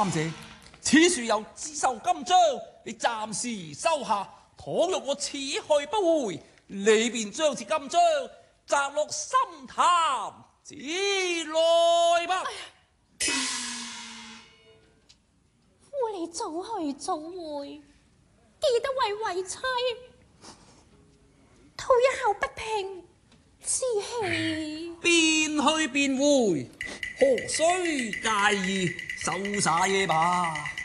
三者，此樹有自受金章，你暫時收下。倘若我此去不回，你便將此金章摘落深潭之內吧。 夫你早去早回，記得為妻，吐一口不平之氣。 便去便回，何須介意，瀟灑嘢吧。